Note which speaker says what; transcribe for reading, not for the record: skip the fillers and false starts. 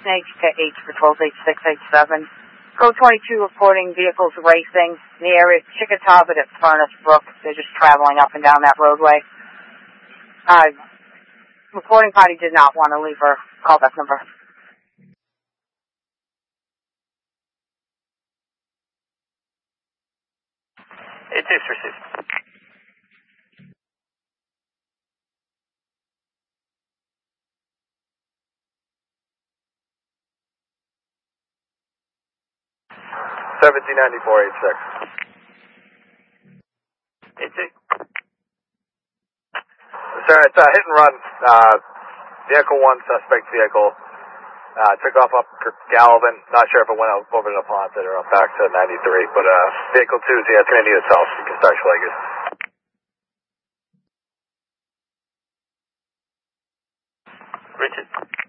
Speaker 1: H to H patrols 8687. Go 22 reporting vehicles racing in the area of Chickatawbut at Furnace Brook. They're just traveling up and down that roadway. Reporting party did not want to leave her callback number.
Speaker 2: It's received.
Speaker 3: $1794.86. Sir, it's a hit and run. Vehicle 1, suspect vehicle. Took off up Galvin. Not sure if it went over to Ponce or up back to 93. But vehicle 2, yeah, it's going to need itself. You can start Schlegers.
Speaker 2: Richard.